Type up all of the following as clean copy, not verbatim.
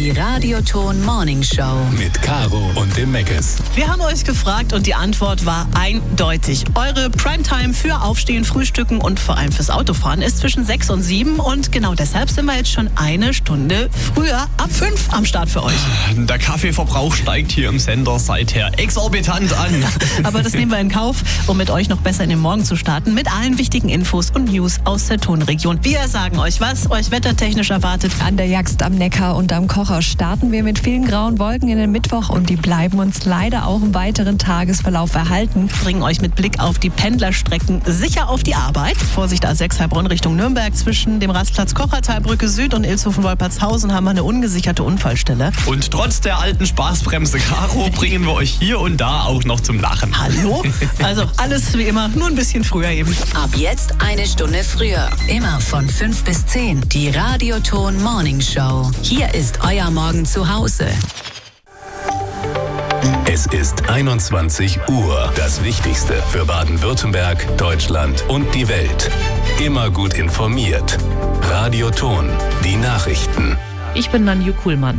Die Radioton Morning Show. Mit Caro und dem Meckes. Wir haben euch gefragt und die Antwort war eindeutig. Eure Primetime für Aufstehen, Frühstücken und vor allem fürs Autofahren ist zwischen 6 und 7. Und genau deshalb sind wir jetzt schon eine Stunde früher, ab 5 am Start für euch. Der Kaffeeverbrauch steigt hier im Sender seither exorbitant an. Aber das nehmen wir in Kauf, um mit euch noch besser in den Morgen zu starten. Mit allen wichtigen Infos und News aus der Tonregion. Wir sagen euch, was euch wettertechnisch erwartet. An der Jagst am Neckar und am Kocher starten wir mit vielen grauen Wolken in den Mittwoch und die bleiben uns leider auch im weiteren Tagesverlauf erhalten. Bringen euch mit Blick auf die Pendlerstrecken sicher auf die Arbeit. Vorsicht A6 Heilbronn Richtung Nürnberg. Zwischen dem Rastplatz Kochertalbrücke Süd und Ilshofen-Wolpertshausen haben wir eine ungesicherte Unfallstelle. Und trotz der alten Spaßbremse, Caro, bringen wir euch hier und da auch noch zum Lachen. Hallo? Also alles wie immer, nur ein bisschen früher eben. Ab jetzt eine Stunde früher. Immer von 5 bis 10. Die Radioton Morning Show. Hier ist euer Morgen zu Hause. Es ist 21 Uhr. Das Wichtigste für Baden-Württemberg, Deutschland und die Welt. Immer gut informiert. Radioton. Die Nachrichten. Ich bin Nanju Kuhlmann.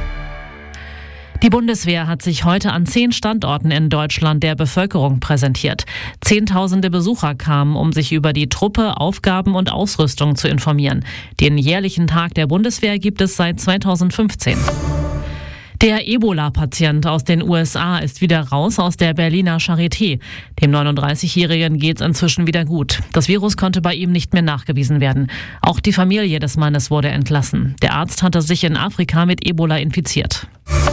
Die Bundeswehr hat sich heute an 10 Standorten in Deutschland der Bevölkerung präsentiert. Zehntausende Besucher kamen, um sich über die Truppe, Aufgaben und Ausrüstung zu informieren. Den jährlichen Tag der Bundeswehr gibt es seit 2015. Der Ebola-Patient aus den USA ist wieder raus aus der Berliner Charité. Dem 39-Jährigen geht's inzwischen wieder gut. Das Virus konnte bei ihm nicht mehr nachgewiesen werden. Auch die Familie des Mannes wurde entlassen. Der Arzt hatte sich in Afrika mit Ebola infiziert.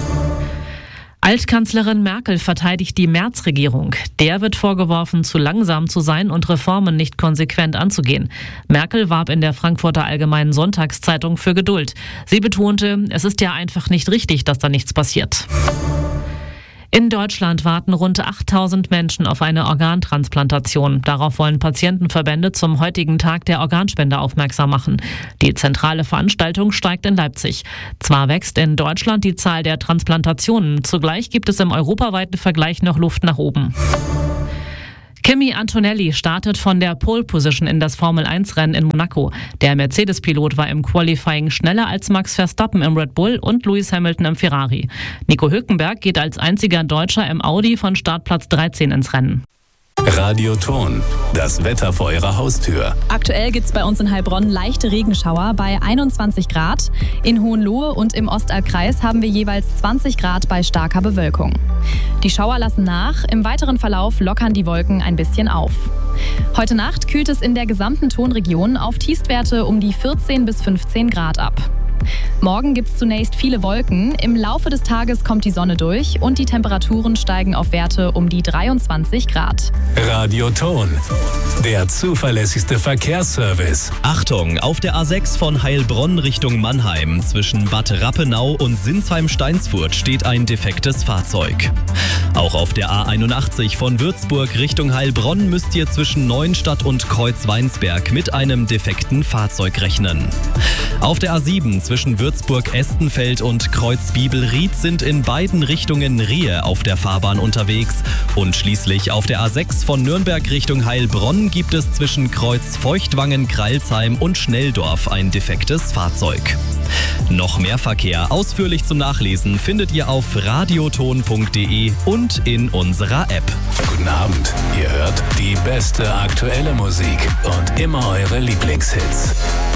Altkanzlerin Merkel verteidigt die Merz-Regierung. Der wird vorgeworfen, zu langsam zu sein und Reformen nicht konsequent anzugehen. Merkel warb in der Frankfurter Allgemeinen Sonntagszeitung für Geduld. Sie betonte, es ist ja einfach nicht richtig, dass da nichts passiert. In Deutschland warten rund 8000 Menschen auf eine Organtransplantation. Darauf wollen Patientenverbände zum heutigen Tag der Organspende aufmerksam machen. Die zentrale Veranstaltung steigt in Leipzig. Zwar wächst in Deutschland die Zahl der Transplantationen, zugleich gibt es im europaweiten Vergleich noch Luft nach oben. Kimi Antonelli startet von der Pole Position in das Formel-1-Rennen in Monaco. Der Mercedes-Pilot war im Qualifying schneller als Max Verstappen im Red Bull und Lewis Hamilton im Ferrari. Nico Hülkenberg geht als einziger Deutscher im Audi von Startplatz 13 ins Rennen. Radioton. Das Wetter vor eurer Haustür. Aktuell gibt es bei uns in Heilbronn leichte Regenschauer bei 21 Grad. In Hohenlohe und im Ostalbkreis haben wir jeweils 20 Grad bei starker Bewölkung. Die Schauer lassen nach, im weiteren Verlauf lockern die Wolken ein bisschen auf. Heute Nacht kühlt es in der gesamten Tonregion auf Tiefstwerte um die 14 bis 15 Grad ab. Morgen gibt es zunächst viele Wolken, im Laufe des Tages kommt die Sonne durch und die Temperaturen steigen auf Werte um die 23 Grad. Radioton, der zuverlässigste Verkehrsservice. Achtung, auf der A6 von Heilbronn Richtung Mannheim zwischen Bad Rappenau und Sinsheim-Steinsfurt steht ein defektes Fahrzeug. Auch auf der A81 von Würzburg Richtung Heilbronn müsst ihr zwischen Neuenstadt und Kreuzweinsberg mit einem defekten Fahrzeug rechnen. Auf der A7 zwischen Würzburg-Estenfeld und Kreuzbiebelried sind in beiden Richtungen Rehe auf der Fahrbahn unterwegs. Und schließlich auf der A6 von Nürnberg Richtung Heilbronn gibt es zwischen Kreuz Feuchtwangen-Kreilsheim und Schnelldorf ein defektes Fahrzeug. Noch mehr Verkehr ausführlich zum Nachlesen findet ihr auf radioton.de und in unserer App. Guten Abend. Ihr hört die beste aktuelle Musik und immer eure Lieblingshits.